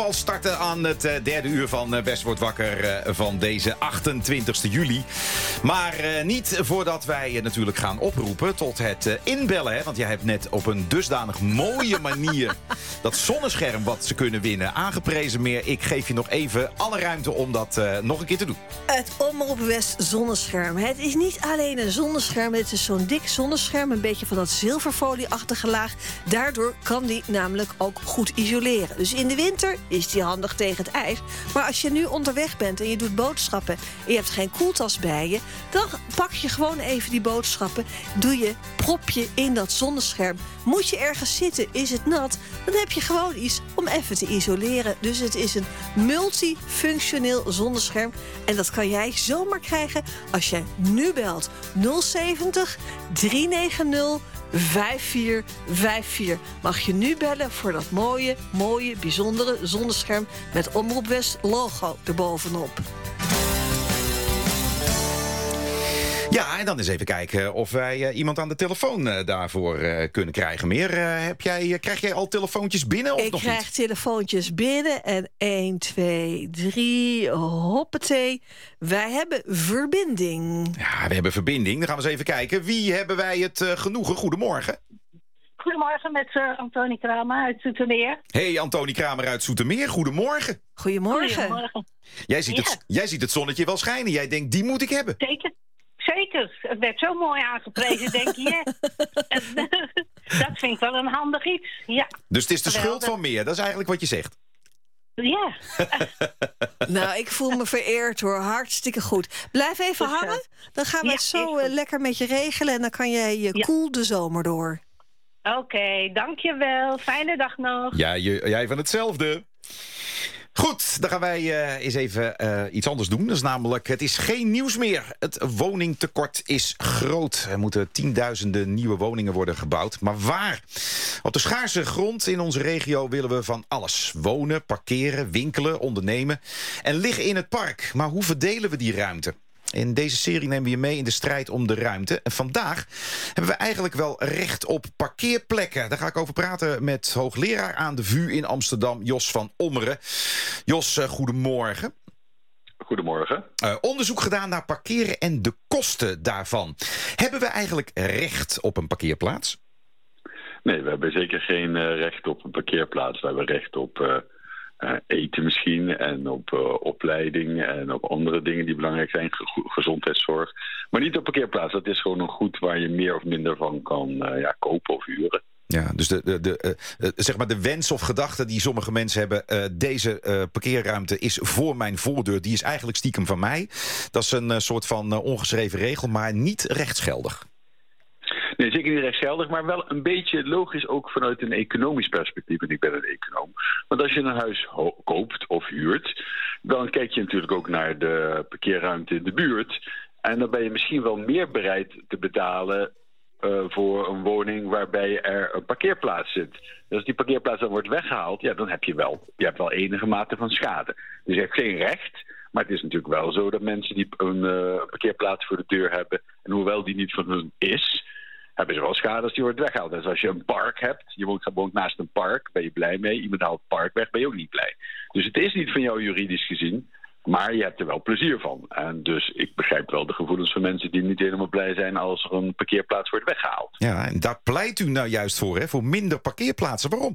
Al starten aan het derde uur van Best Wordt Wakker van deze 28 juli. Maar niet voordat wij natuurlijk gaan oproepen tot het inbellen. Hè? Want jij hebt net op een dusdanig mooie manier dat zonnescherm wat ze kunnen winnen aangeprezen meer. Ik geef je nog even alle ruimte om dat nog een keer te doen. Het Omroep West zonnescherm. Het is niet alleen een zonnescherm, het is zo'n dik zonnescherm. Een beetje van dat zilverfolieachtige laag. Daardoor kan die namelijk ook goed isoleren. Dus in de winter is die handig tegen het ijs. Maar als je nu onderweg bent en je doet boodschappen en je hebt geen koeltas bij je, dan pak je gewoon even die boodschappen, prop je in dat zonnescherm. Moet je ergens zitten, is het nat, dan heb je gewoon iets om even te isoleren. Dus het is een multifunctioneel zonnescherm. En dat kan jij zomaar krijgen als je nu belt 070 390 5454. Mag je nu bellen voor dat mooie, bijzondere zonnescherm met Omroep West logo erbovenop. Ja, en dan eens even kijken of wij iemand aan de telefoon daarvoor kunnen krijgen. Krijg jij al telefoontjes binnen of nog niet? Ik krijg telefoontjes binnen en 1, 2, 3, hoppatee. Wij hebben verbinding. Ja, we hebben verbinding. Dan gaan we eens even kijken. Wie hebben wij het genoegen? Goedemorgen. Goedemorgen met Antonie Kramer uit Zoetermeer. Hey, Antonie Kramer uit Zoetermeer. Goedemorgen. Goedemorgen. Jij ziet het zonnetje wel schijnen. Jij denkt, die moet ik hebben. Zeker. Het werd zo mooi aangeprezen, denk je. Dat vind ik wel een handig iets, ja. Dus het is de schuld van meer, dat is eigenlijk wat je zegt. Ja. Nou, ik voel me vereerd hoor. Hartstikke goed. Blijf even hangen. Dan gaan we het zo lekker met je regelen. En dan kan jij cool de zomer door. Oké, dankjewel. Fijne dag nog. Ja, jij van hetzelfde. Goed, dan gaan wij eens even iets anders doen. Dat is namelijk, het is geen nieuws meer. Het woningtekort is groot. Er moeten tienduizenden nieuwe woningen worden gebouwd. Maar waar? Op de schaarse grond in onze regio willen we van alles. Wonen, parkeren, winkelen, ondernemen. En liggen in het park. Maar hoe verdelen we die ruimte? In deze serie nemen we je mee in de strijd om de ruimte. En vandaag hebben we eigenlijk wel recht op parkeerplekken. Daar ga ik over praten met hoogleraar aan de VU in Amsterdam, Jos van Ommeren. Jos, goedemorgen. Goedemorgen. Onderzoek gedaan naar parkeren en de kosten daarvan. Hebben we eigenlijk recht op een parkeerplaats? Nee, we hebben zeker geen recht op een parkeerplaats. We hebben recht op eten misschien en op opleiding en op andere dingen die belangrijk zijn, gezondheidszorg. Maar niet op parkeerplaats. Dat is gewoon een goed waar je meer of minder van kan kopen of huren. Ja, dus zeg maar de wens of gedachte die sommige mensen hebben, deze parkeerruimte is voor mijn voordeur, die is eigenlijk stiekem van mij. Dat is een soort van ongeschreven regel, maar niet rechtsgeldig. Nee, zeker niet rechtsgeldig, maar wel een beetje logisch ook vanuit een economisch perspectief. En ik ben een econoom. Want als je een huis koopt of huurt, dan kijk je natuurlijk ook naar de parkeerruimte in de buurt. En dan ben je misschien wel meer bereid te betalen voor een woning waarbij er een parkeerplaats zit. Dus als die parkeerplaats dan wordt weggehaald, ja, dan heb je hebt wel enige mate van schade. Dus je hebt geen recht. Maar het is natuurlijk wel zo dat mensen die een parkeerplaats voor de deur hebben, en hoewel die niet van hun is, hebben ze wel schade als die wordt weggehaald. Dus als je een park hebt, je woont naast een park, ben je blij mee. Iemand haalt het park weg, ben je ook niet blij. Dus het is niet van jou juridisch gezien, maar je hebt er wel plezier van. En dus ik begrijp wel de gevoelens van mensen die niet helemaal blij zijn als er een parkeerplaats wordt weggehaald. Ja, en daar pleit u nou juist voor, hè? Voor minder parkeerplaatsen. Waarom?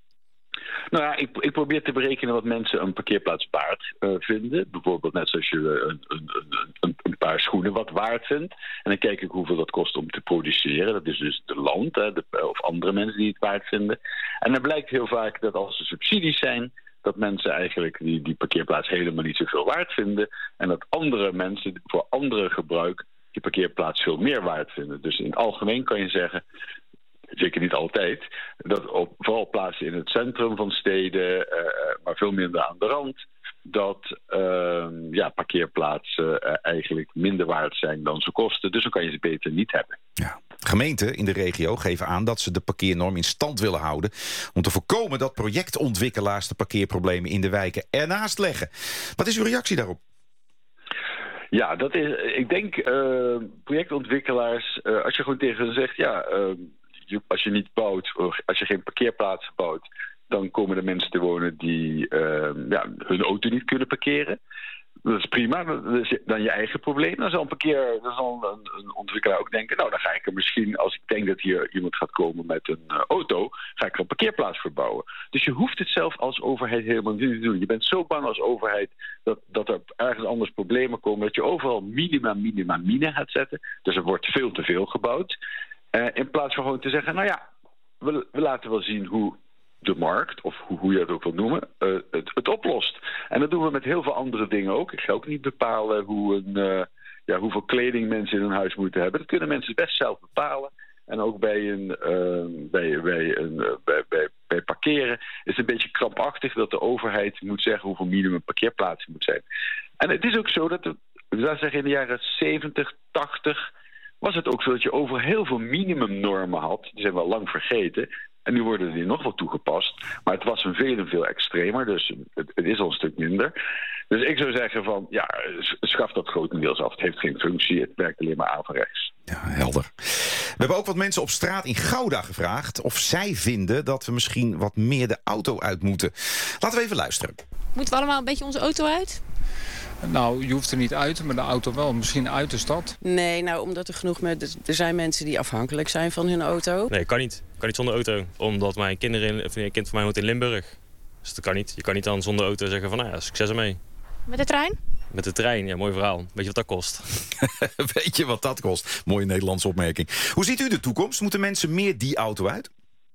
Nou ja, ik probeer te berekenen wat mensen een parkeerplaats waard vinden. Bijvoorbeeld net zoals je een paar schoenen wat waard vindt. En dan kijk ik hoeveel dat kost om te produceren. Dat is dus de land of andere mensen die het waard vinden. En dan blijkt heel vaak dat als er subsidies zijn, dat mensen eigenlijk die parkeerplaats helemaal niet zoveel waard vinden. En dat andere mensen voor andere gebruik die parkeerplaats veel meer waard vinden. Dus in het algemeen kan je zeggen, zeker niet altijd, dat vooral plaatsen in het centrum van steden, maar veel minder aan de rand, dat parkeerplaatsen eigenlijk minder waard zijn dan ze kosten. Dus dan kan je ze beter niet hebben. Ja. Gemeenten in de regio geven aan dat ze de parkeernorm in stand willen houden om te voorkomen dat projectontwikkelaars de parkeerproblemen in de wijken ernaast leggen. Wat is uw reactie daarop? Ja, ik denk projectontwikkelaars, als je gewoon tegen hen zegt, als je niet bouwt, als je geen parkeerplaatsen bouwt, Dan komen er mensen te wonen die hun auto niet kunnen parkeren. Dat is prima, dat is dan je eigen probleem. Dan zal een ontwikkelaar ook denken, nou dan ga ik er misschien, als ik denk dat hier iemand gaat komen met een auto, ga ik er een parkeerplaats voor bouwen. Dus je hoeft het zelf als overheid helemaal niet te doen. Je bent zo bang als overheid dat er ergens anders problemen komen, dat je overal minima gaat zetten. Dus er wordt veel te veel gebouwd. In plaats van gewoon te zeggen, nou ja, we laten wel zien hoe de markt, of hoe je het ook wil noemen, het oplost. En dat doen we met heel veel andere dingen ook. Ik ga ook niet bepalen hoeveel kleding mensen in hun huis moeten hebben. Dat kunnen mensen best zelf bepalen. En ook bij parkeren is het een beetje krampachtig dat de overheid moet zeggen hoeveel minimum parkeerplaatsen moet zijn. En het is ook zo dat, laten zeggen in de jaren 70, 80... was het ook zo dat je over heel veel minimumnormen had. Die zijn we al lang vergeten. En nu worden die nog wel toegepast. Maar het was een veel extremer. Dus het is al een stuk minder. Dus ik zou zeggen van, ja, schaf dat grotendeels af. Het heeft geen functie. Het werkt alleen maar averechts. Ja, helder. We hebben ook wat mensen op straat in Gouda gevraagd of zij vinden dat we misschien wat meer de auto uit moeten. Laten we even luisteren. Moeten we allemaal een beetje onze auto uit? Nou, je hoeft er niet uit, maar de auto wel. Misschien uit de stad. Nee, nou, omdat er zijn mensen die afhankelijk zijn van hun auto. Nee, kan niet. Kan niet zonder auto. Omdat mijn een kind van mij woont in Limburg. Dus dat kan niet. Je kan niet dan zonder auto zeggen van, nou ja, succes ermee. Met de trein? Met de trein, ja, mooi verhaal. Weet je wat dat kost? Weet je wat dat kost? Mooie Nederlandse opmerking. Hoe ziet u de toekomst? Moeten mensen meer die auto uit?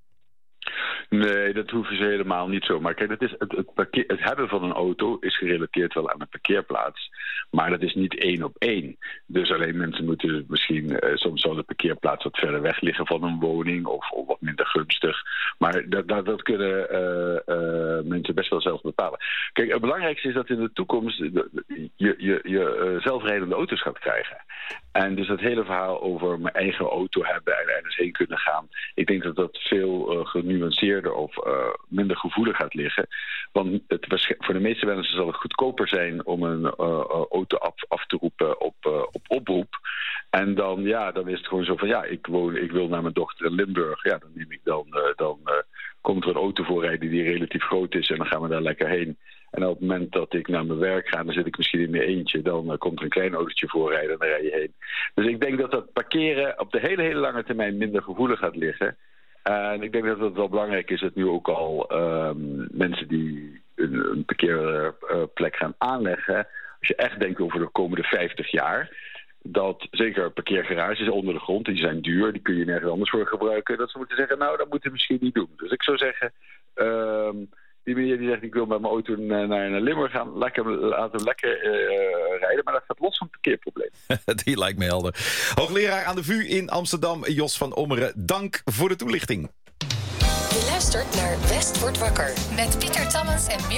Nee, dat hoeven ze helemaal niet zo. Maar kijk, het hebben van een auto is gerelateerd wel aan een parkeerplaats. Maar dat is niet 1 op 1. Dus alleen mensen moeten misschien, soms zal de parkeerplaats wat verder weg liggen van een woning of wat minder gunstig. Maar dat kunnen mensen best wel zelf bepalen. Kijk, het belangrijkste is dat in de toekomst je zelfrijdende auto's gaat krijgen. En dus dat hele verhaal over mijn eigen auto hebben en ergens heen kunnen gaan. Ik denk dat dat veel genuanceerder of minder gevoelig gaat liggen. Want voor de meeste mensen zal het goedkoper zijn om een auto af te roepen op oproep. En dan is het gewoon zo van ja, ik wil naar mijn dochter in Limburg. Ja, dan neem ik dan komt er een auto voorrijden die relatief groot is en dan gaan we daar lekker heen. En op het moment dat ik naar mijn werk ga, dan zit ik misschien in mijn eentje. Dan komt er een klein autootje voorrijden en dan rij je heen. Dus ik denk dat parkeren op de hele lange termijn minder gevoelig gaat liggen. En ik denk dat het wel belangrijk is dat nu ook al mensen die een parkeerplek gaan aanleggen. Als je echt denkt over de komende 50 jaar. Dat zeker parkeergarages onder de grond, die zijn duur. Die kun je nergens anders voor gebruiken. Dat ze moeten zeggen, nou dat moeten we misschien niet doen. Dus ik zou zeggen... Die meneer die zegt, ik wil met mijn auto naar Limburg gaan. Laat hem lekker rijden. Maar dat gaat los van het parkeerprobleem. Die lijkt me helder. Hoogleraar aan de VU in Amsterdam, Jos van Ommeren. Dank voor de toelichting. Je luistert naar West wordt wakker. Met Pieter Tammens en Mirjam